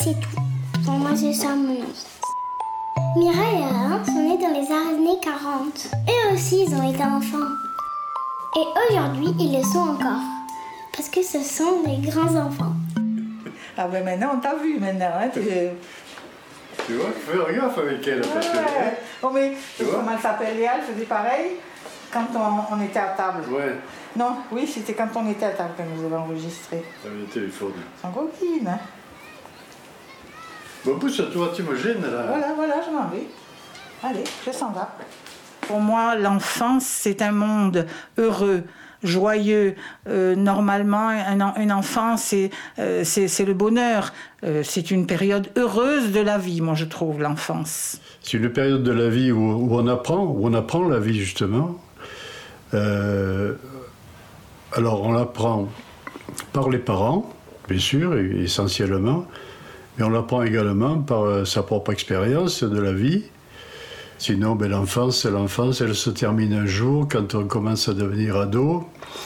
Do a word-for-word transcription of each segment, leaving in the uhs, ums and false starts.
c'est tout. Pour moi, c'est ça mon enfance. Mireille et Alain sont nés dans les années quarante. Eux aussi, ils ont été enfants. Et aujourd'hui, ils le sont encore. Parce que ce sont des grands enfants. Ah ben maintenant, on t'a vu maintenant. Hein, tu... tu vois, fais gaffe avec elle. Parce que... ouais. Oh mais, comment elle s'appelle, Léa, elle faisait pareil quand on, on était à table. Ouais. Non, oui, c'était quand on était à table que nous avons enregistré. Ça avait le téléphone. Sans coquine, hein. Bon, pousse, toi, tu me gênes, là. Voilà, voilà, je m'en vais. Allez, je s'en vais. Pour moi, l'enfance, c'est un monde heureux, joyeux. Euh, normalement, un, un enfant, c'est, euh, c'est, c'est le bonheur. Euh, c'est une période heureuse de la vie, moi, je trouve, l'enfance. C'est une période de la vie où, où on apprend, où on apprend la vie, justement. Euh, alors, on l'apprend par les parents, bien sûr, essentiellement, mais on l'apprend également par sa propre expérience de la vie. Sinon, ben, l'enfance, l'enfance, elle se termine un jour quand on commence à devenir ado,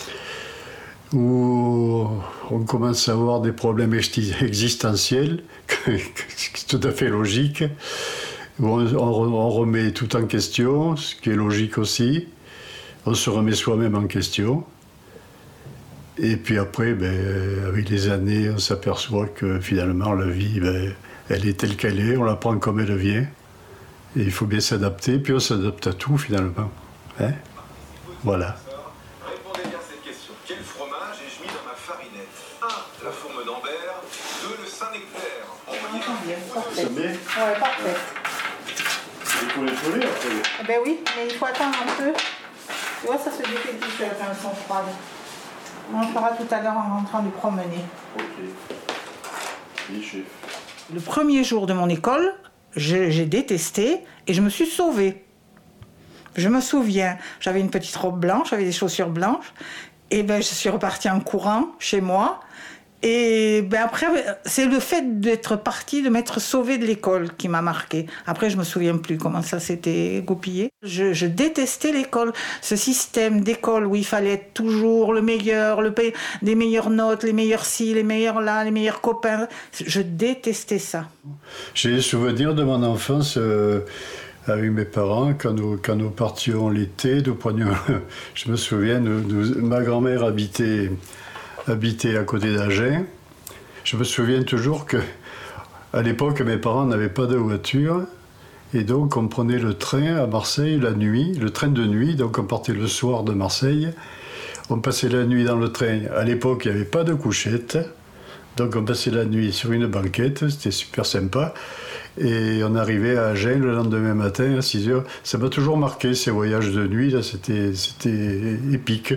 où on commence à avoir des problèmes existentiels, c'est tout à fait logique, où on, on remet tout en question, ce qui est logique aussi. On se remet soi-même en question. Et puis après, ben, avec les années, on s'aperçoit que finalement, la vie, ben, elle est telle qu'elle est, on la prend comme elle vient. Et il faut bien s'adapter, puis on s'adapte à tout finalement. Hein? Voilà. Répondez bien à cette question. Quel fromage ai-je mis dans ma farinette? un. La fourme d'Ambert. deux. Le Saint-Nectaire. Envoyez. Parfait. Ça met? Ouais, parfait. Il faut les coller après. Ben oui, mais il faut attendre un peu. Tu vois, ça se défait quand elles sont froides. On le fera tout à l'heure en rentrant du promener. Ok. Oui, chef. Le premier jour de mon école, je, j'ai détesté et je me suis sauvée. Je me souviens, j'avais une petite robe blanche, j'avais des chaussures blanches, et ben je suis repartie en courant chez moi. Et ben après, c'est le fait d'être partie, de m'être sauvée de l'école qui m'a marquée. Après, je me souviens plus comment ça s'était goupillé. Je, je détestais l'école, ce système d'école où il fallait être toujours le meilleur, le pay, des meilleures notes, les meilleurs ci, les meilleurs là, les meilleurs copains. Je détestais ça. J'ai des souvenirs de mon enfance euh, avec mes parents quand nous, quand nous partions l'été. Nous prenions, je me souviens, nous, nous, ma grand-mère habitait. habitait à côté d'Agen. Je me souviens toujours que, à l'époque, mes parents n'avaient pas de voiture, et donc on prenait le train à Marseille la nuit, le train de nuit, donc on partait le soir de Marseille, on passait la nuit dans le train. À l'époque, il n'y avait pas de couchette, donc on passait la nuit sur une banquette, c'était super sympa, et on arrivait à Agen le lendemain matin à six heures. Ça m'a toujours marqué, ces voyages de nuit, là, c'était, c'était épique.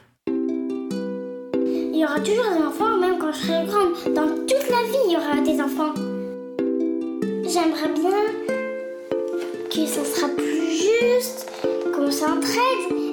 Il y aura toujours des enfants, même quand je serai grande. Dans toute la vie, il y aura des enfants. J'aimerais bien que ça sera plus juste, qu'on s'entraide.